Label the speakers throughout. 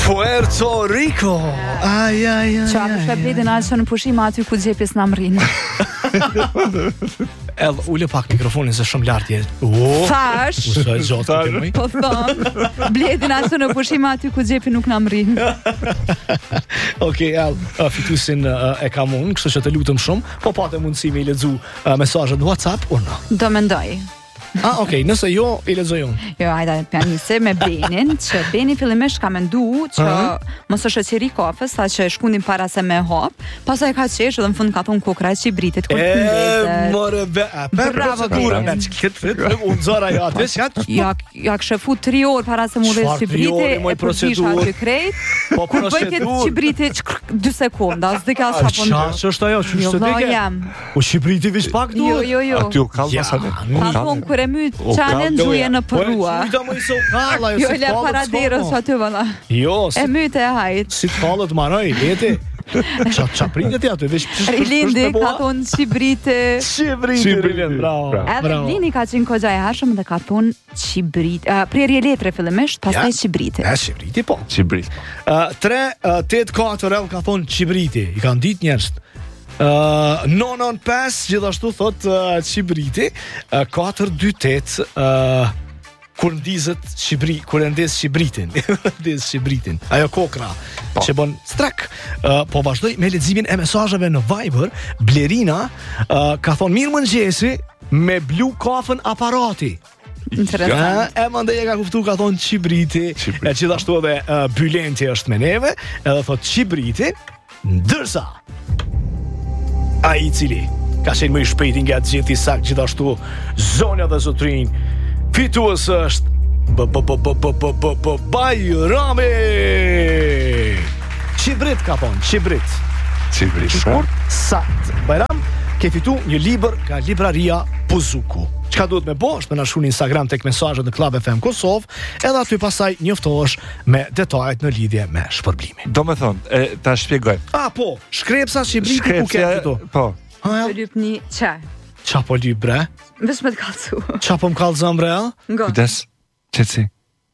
Speaker 1: Puerto Rico. Ai.
Speaker 2: Qa përshka Bledin aqë në pushim aty ku gjepjes në amrin.
Speaker 1: Ule pak mikrofonin se shumë lartje.
Speaker 2: Thash, po thon, Bledin aqë në pushim aty ku gjepi nuk në amrin.
Speaker 1: Okej, fituesin e kam unë, kështu që të lutem shumë, po patë mundësi me i lexu mesazhet në WhatsApp unë.
Speaker 2: Do mendoj.
Speaker 1: Okej, nëse jo, i lexoj unë.
Speaker 2: Jo, hajde pianise me Benin, që Beni fillimisht ka mendu që mos është shoqëri kafës, sa që shkundin para se me hap, pastaj ka qesh dhe në fund ka thonë kokra e Çibritit kur
Speaker 1: more procedura me këtë unë zora ja atë s'jat.
Speaker 2: Ja këshefu 3 orë para se mu dhe Çibriti, e procedura aty krejt. Po kur bëjt Çibriti 2 sekonda, s'di ka sa po.
Speaker 1: Ç'është ajo që s'e di. U Çibriti veç pak duhet.
Speaker 2: Jo.
Speaker 3: Aty u kallë
Speaker 2: myt challenge-uje në përrua. Jo, le paraderos aty valla.
Speaker 1: Jo,
Speaker 2: e myt e hajt.
Speaker 1: Si të kallët maroj, leti. Qa pritet aty, veç
Speaker 2: Rilindi ka thonë Çibriti.
Speaker 1: Çibriti, bravo.
Speaker 2: Edhe Lini ka qenë kogja e hershëm dhe ka thonë Çibriti. Prerje letre fillimisht, pastaj Çibriti.
Speaker 1: Çibriti po.
Speaker 3: Çibriti.
Speaker 1: 3-8-4 ka thonë Çibriti. I kanë ditë njerëz. 9-5 gjithashtu thot Çibriti. 4-2-8 kur ndizet Çibri, kur ndez Çibritin. Ndez Çibritin. Ajo kokra që bën strak. Po vazhdoj me leximin e mesazheve në Viber. Blerina ka thonë mirë mëngjesi me blu kafën aparati.
Speaker 2: Interesant.
Speaker 1: E mandej e ka kuptu, ka thonë Çibriti. E gjithashtu edhe Bylenti është me neve. Edhe thot Çibriti. Ndërsa ai i cili ka qenë më i shpejti nga gjithë i sakt gjithashtu zonja dhe zotrin, fitues është Bajrami. Çibrit ka thonë, Çibrit. Sakt. Bajram ke fitu një libër nga libraria Puzuku. Çka duhet me bo, është me na shkruani në Instagram tek mesazhet në Club FM Kosovë, edhe aty pasaj njoftohesh me detajet në lidhje me shpërblimin.
Speaker 3: Do me thonë, ta shpjegoj.
Speaker 1: Po, shkrepsa Çibriti ku ke këtu?
Speaker 3: Po.
Speaker 2: Lypni çe.
Speaker 1: Qa po lyp bre?
Speaker 2: Vesh me të kallzu.
Speaker 1: Qa po m'kallzon bre?
Speaker 3: Kujdes, qetësi.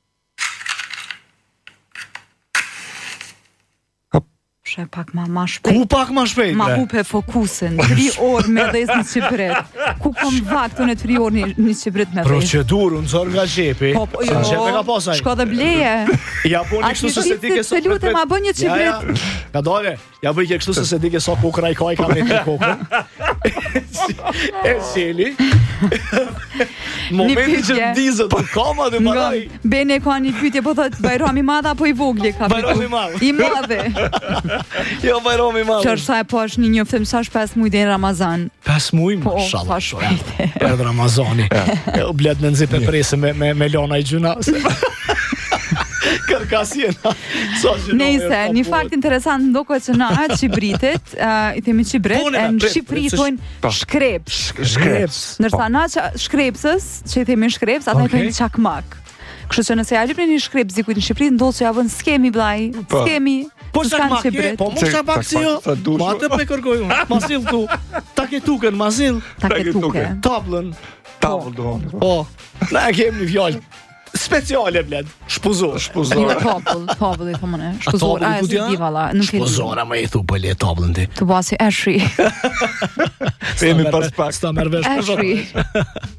Speaker 2: Shë pak ma shpejt.
Speaker 1: Ku pak ma shpejt?
Speaker 2: Ma hupe fokusin. 3 orë me dhejës një Çibrit. Ku kom vaktu në 3 orë një Çibrit me dhejës?
Speaker 1: Procedurë, në zorë nga gjepi.
Speaker 2: Jo,
Speaker 1: gjepe ka pasaj.
Speaker 2: shko dhe bleje.
Speaker 1: Ja po një kështu se di ke
Speaker 2: se lutem ma bën një Çibrit.
Speaker 1: Ka dole, ja bëj ke kështu se di ke sa kokra i ka me të kokra. E qeli. Momenti që ndizët të kama dhe maraj.
Speaker 2: Bene ka një pyetje, po thot Bajrami madh apo i vogli ka fitu?
Speaker 1: Bajrami madh.
Speaker 2: I madhe.
Speaker 1: Jo, Bajrami madh.
Speaker 2: Qërë sa e po është një njoftim sa është 5 muaj dhe në Ramazan.
Speaker 1: 5 muaj? Mashallah.
Speaker 2: Po, shpejte.
Speaker 1: Erdhë Ramazani. U blet në nëzip e prese me lona i gjuna. Kërkasjena.
Speaker 2: Nese, një fakt interesant ndokohet që na atë Çibritit, i themi Çibrit, e në Shqipëri thojnë shkreps. Ndërsa na shkrepsës, që i themi shkreps, ata i thojnë çakmak. Kështu që nëse ja lypni një shkreps dikujt në Shqipëri, ndodh që ja vën skemi vllai, skemi.
Speaker 1: Po çakmak, po mos çakmak si jo. Ma të pe kërkoj unë. Ma sill tu. Taketuken, ma sill.
Speaker 2: Taketuke.
Speaker 1: Tablën.
Speaker 3: Tablë do.
Speaker 1: Po. Na kemi një fjalë speciale bled. Shpuzor.
Speaker 2: Jo, tabull i thomën. Shpuzor, a e di valla, nuk e di.
Speaker 1: Shpuzora më i thu po le tabullën ti.
Speaker 2: Tu basi ashri.
Speaker 3: Themi pas pak.
Speaker 1: Sta merr vesh.
Speaker 2: Ashri.